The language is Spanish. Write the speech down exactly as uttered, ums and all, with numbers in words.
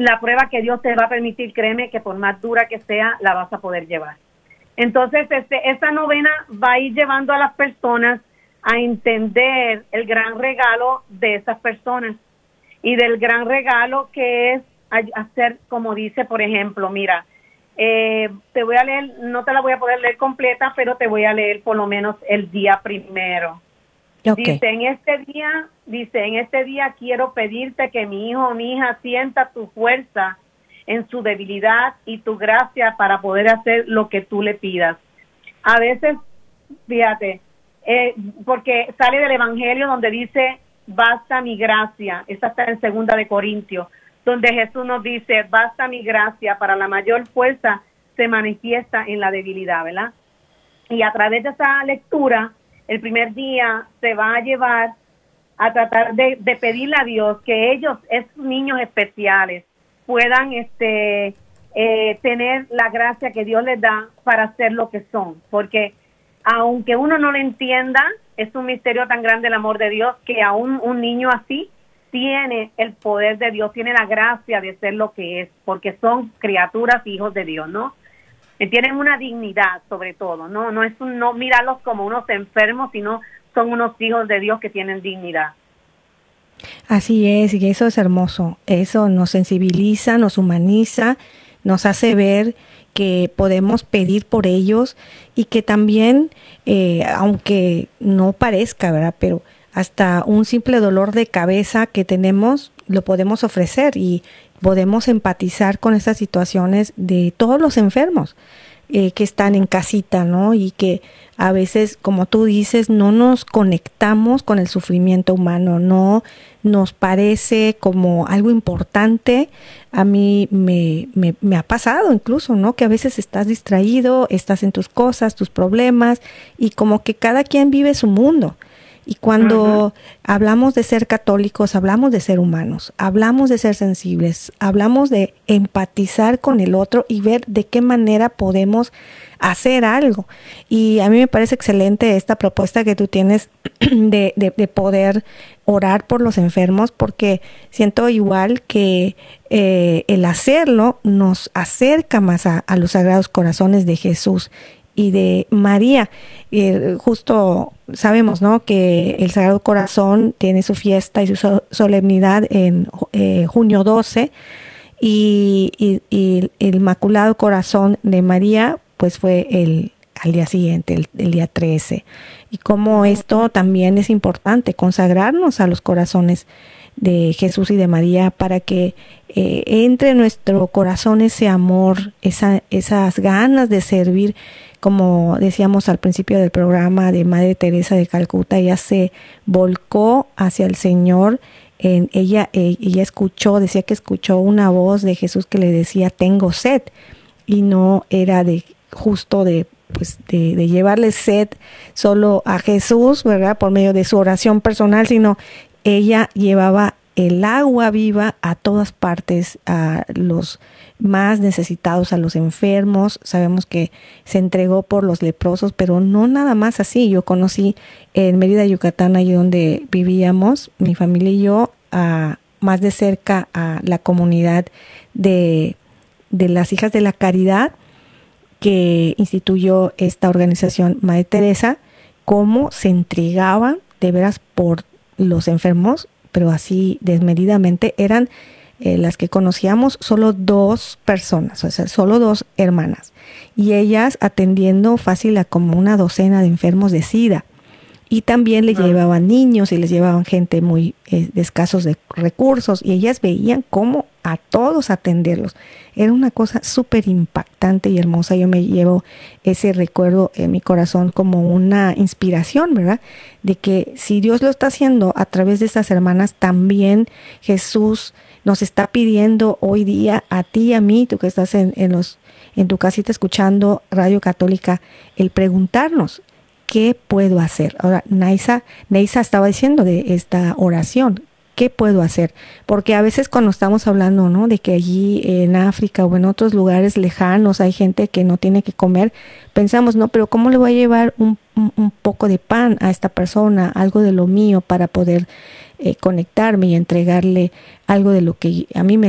la prueba que Dios te va a permitir, créeme que por más dura que sea, la vas a poder llevar. Entonces, este, esta novena va a ir llevando a las personas a entender el gran regalo de esas personas y del gran regalo que es hacer, como dice, por ejemplo, mira, eh, te voy a leer, no te la voy a poder leer completa, pero te voy a leer por lo menos el día primero. Okay. Dice, en este día, dice, en este día quiero pedirte que mi hijo o mi hija sienta tu fuerza en su debilidad y tu gracia para poder hacer lo que tú le pidas. A veces, fíjate, eh, porque sale del Evangelio donde dice, basta mi gracia, esta está en Segunda de Corintios, donde Jesús nos dice, basta mi gracia, para la mayor fuerza se manifiesta en la debilidad, ¿verdad? Y a través de esa lectura, el primer día se va a llevar a tratar de, de pedirle a Dios que ellos, esos niños especiales, puedan este eh, tener la gracia que Dios les da para ser lo que son, porque aunque uno no lo entienda, es un misterio tan grande el amor de Dios que aún un niño así tiene el poder de Dios, tiene la gracia de ser lo que es, porque son criaturas, hijos de Dios, ¿no? Que tienen una dignidad sobre todo, no no es un, no mirarlos como unos enfermos, sino son unos hijos de Dios que tienen dignidad. Así es, y eso es hermoso, eso nos sensibiliza, nos humaniza, nos hace ver que podemos pedir por ellos y que también, eh, aunque no parezca, ¿verdad?, pero hasta un simple dolor de cabeza que tenemos lo podemos ofrecer y podemos empatizar con estas situaciones de todos los enfermos eh, que están en casita, ¿no? Y que a veces, como tú dices, no nos conectamos con el sufrimiento humano, no nos parece como algo importante. A mí me, me, me ha pasado incluso, ¿no?, que a veces estás distraído, estás en tus cosas, tus problemas, y como que cada quien vive su mundo. Y cuando uh-huh. hablamos de ser católicos, hablamos de ser humanos, hablamos de ser sensibles, hablamos de empatizar con el otro y ver de qué manera podemos hacer algo. Y a mí me parece excelente esta propuesta que tú tienes de, de, de poder orar por los enfermos, porque siento igual que eh, el hacerlo nos acerca más a, a los sagrados corazones de Jesús y de María. Eh, justo sabemos, ¿no?, que el Sagrado Corazón tiene su fiesta y su so- solemnidad en eh, junio doce, y, y, y el Inmaculado Corazón de María pues fue el al día siguiente, el, el día trece. Y como esto también es importante, consagrarnos a los corazones de Jesús y de María para que eh, entre en nuestro corazón ese amor, esa, esas ganas de servir. Como decíamos al principio del programa de Madre Teresa de Calcuta, ella se volcó hacia el Señor. En ella, eh, ella escuchó, decía que escuchó una voz de Jesús que le decía, tengo sed, y no era de justo de pues de, de llevarle sed solo a Jesús, ¿verdad?, por medio de su oración personal, sino ella llevaba el agua viva a todas partes, a los más necesitados, a los enfermos. Sabemos que se entregó por los leprosos, pero no nada más así. Yo conocí en Mérida, Yucatán, allí donde vivíamos, mi familia y yo, a, más de cerca a la comunidad de, de las Hijas de la Caridad, que instituyó esta organización Madre Teresa, cómo se entregaban de veras por los enfermos, pero así desmedidamente. Eran eh, las que conocíamos solo dos personas, o sea, solo dos hermanas, y ellas atendiendo fácil a como una docena de enfermos de SIDA. Y también le llevaban niños y les llevaban gente muy eh, de escasos de recursos, y ellas veían cómo a todos atenderlos. Era una cosa súper impactante y hermosa. Yo me llevo ese recuerdo en mi corazón como una inspiración, ¿verdad?, de que si Dios lo está haciendo a través de estas hermanas, también Jesús nos está pidiendo hoy día a ti y a mí, tú que estás en, en, los, en tu casita escuchando Radio Católica, el preguntarnos, ¿qué puedo hacer? Ahora, Neisa, Neisa estaba diciendo de esta oración, ¿qué puedo hacer? Porque a veces cuando estamos hablando, ¿no?, de que allí en África o en otros lugares lejanos hay gente que no tiene que comer, pensamos, no, pero ¿cómo le voy a llevar un, un, un poco de pan a esta persona, algo de lo mío para poder eh, conectarme y entregarle algo de lo que a mí me